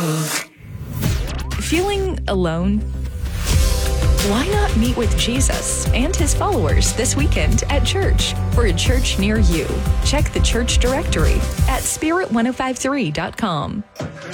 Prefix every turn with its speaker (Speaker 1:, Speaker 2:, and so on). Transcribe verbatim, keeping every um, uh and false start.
Speaker 1: Feeling alone? Why not meet with Jesus and his followers this weekend at church or a church near you? Check the church directory at spirit ten fifty-three dot com.